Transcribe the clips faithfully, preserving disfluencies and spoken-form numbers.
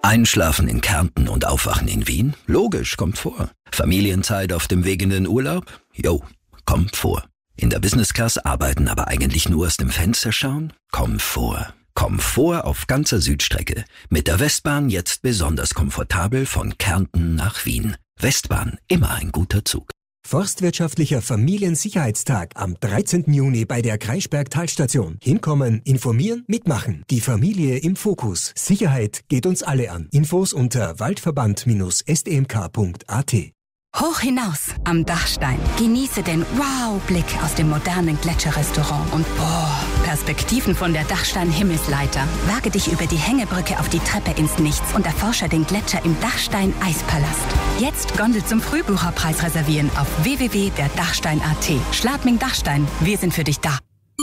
Einschlafen in Kärnten und Aufwachen in Wien? Logisch, kommt vor. Familienzeit auf dem Weg in den Urlaub? Jo, kommt vor. In der Business Class arbeiten, aber eigentlich nur aus dem Fenster schauen? Komfort. Komfort auf ganzer Südstrecke. Mit der Westbahn jetzt besonders komfortabel von Kärnten nach Wien. Westbahn, immer ein guter Zug. Forstwirtschaftlicher Familiensicherheitstag am dreizehnten Juni bei der Kreisberg-Talstation. Hinkommen, informieren, mitmachen. Die Familie im Fokus. Sicherheit geht uns alle an. Infos unter waldverband S D M K punkt A T. Hoch hinaus am Dachstein. Genieße den Wow-Blick aus dem modernen Gletscherrestaurant und boah, Perspektiven von der Dachstein-Himmelsleiter. Wage dich über die Hängebrücke auf die Treppe ins Nichts und erforsche den Gletscher im Dachstein-Eispalast. Jetzt Gondel zum Frühbucherpreis reservieren auf w w w punkt der dachstein punkt a t. Schladming Dachstein, wir sind für dich da.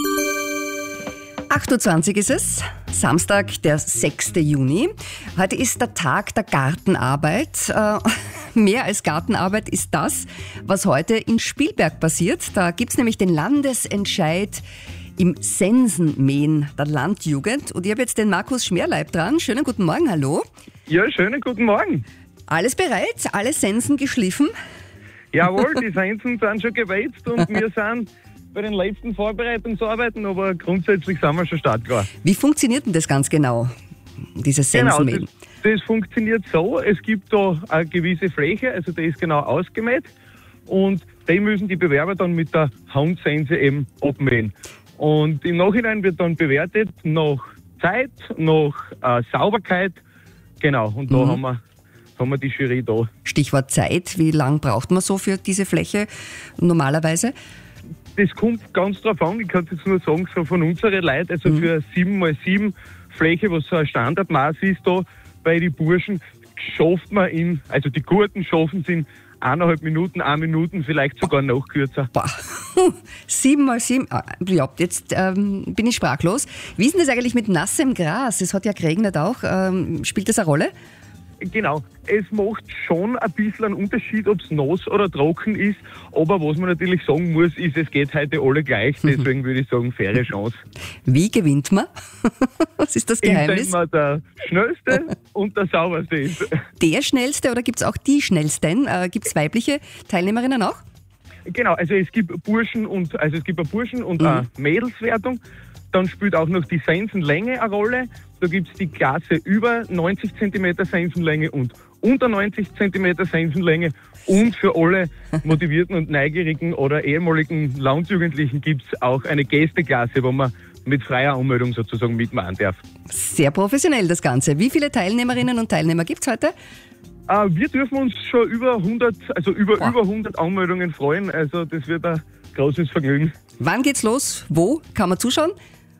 acht Uhr zwanzig ist es, Samstag, der sechsten Juni. Heute ist der Tag der Gartenarbeit. Äh, mehr als Gartenarbeit ist das, was heute in Spielberg passiert. Da gibt es nämlich den Landesentscheid im Sensenmähen der Landjugend. Und ich habe jetzt den Markus Schmerleib dran. Schönen guten Morgen, hallo. Ja, schönen guten Morgen. Alles bereit? Alle Sensen geschliffen? Jawohl, die Sensen sind schon gewälzt und wir sind bei den letzten Vorbereitungsarbeiten, aber grundsätzlich sind wir schon startklar. Wie funktioniert denn das ganz genau, dieses Sensenmähen? Genau, das, das funktioniert so, es gibt da eine gewisse Fläche, also die ist genau ausgemäht und die müssen die Bewerber dann mit der Handsense eben abmähen. Und im Nachhinein wird dann bewertet nach Zeit, nach äh, Sauberkeit, genau, und da mhm. haben wir haben wir die Jury da. Stichwort Zeit, wie lang braucht man so für diese Fläche normalerweise? Das kommt ganz drauf an, ich kann es jetzt nur sagen, so von unseren Leuten, also mhm. für sieben mal sieben Fläche, was so ein Standardmaß ist da bei den Burschen, schafft man in, also die Gurten schaffen es in eineinhalb Minuten, eine Minuten, vielleicht sogar noch kürzer. Boah, sieben mal sieben, ja, jetzt ähm, bin ich sprachlos. Wie ist denn das eigentlich mit nassem Gras? Es hat ja geregnet auch, ähm, spielt das eine Rolle? Genau, es macht schon ein bisschen einen Unterschied, ob es nass oder trocken ist, aber was man natürlich sagen muss, ist, es geht heute alle gleich, deswegen würde ich sagen, faire Chance. Wie gewinnt man? Was ist das Geheimnis? Indem man der Schnellste und der Sauberste ist. Der Schnellste oder gibt es auch die Schnellsten? Äh, gibt es weibliche Teilnehmerinnen auch? Genau, also es gibt Burschen und, also es gibt eine Burschen- und mhm. eine Mädelswertung. Dann spielt auch noch die Sensenlänge eine Rolle. Da gibt es die Klasse über neunzig Zentimeter Sensenlänge und unter neunzig Zentimeter Sensenlänge. Und für alle motivierten und neugierigen oder ehemaligen Landjugendlichen gibt es auch eine Gästeklasse, wo man mit freier Anmeldung sozusagen mitmachen darf. Sehr professionell das Ganze. Wie viele Teilnehmerinnen und Teilnehmer gibt es heute? Uh, wir dürfen uns schon über hundert, also über, wow. über hundert Anmeldungen freuen. Also das wird ein großes Vergnügen. Wann geht's los? Wo kann man zuschauen?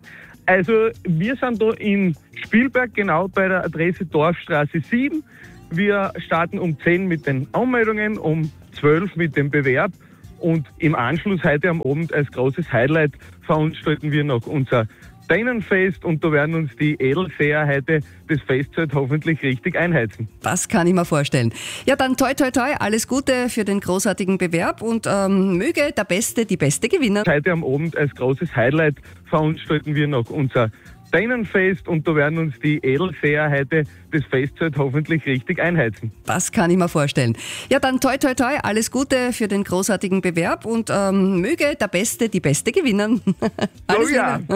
Also wir sind da in Spielberg, genau bei der Adresse Dorfstraße sieben. Wir starten um zehn mit den Anmeldungen, um zwölf mit dem Bewerb und im Anschluss heute am Abend als großes Highlight veranstalten wir noch unser Dänenfest und da werden uns die Edelseher heute das Festzelt hoffentlich richtig einheizen. Das kann ich mir vorstellen. Ja, dann toi toi toi, alles Gute für den großartigen Bewerb und ähm, möge der Beste die Beste gewinnen. Heute am Abend als großes Highlight veranstalten wir noch unser Dänenfest und da werden uns die Edelseher heute das Festzelt hoffentlich richtig einheizen. Das kann ich mir vorstellen. Ja, dann toi toi toi, alles Gute für den großartigen Bewerb und ähm, möge der Beste die Beste gewinnen. Alles oh ja. Liebe.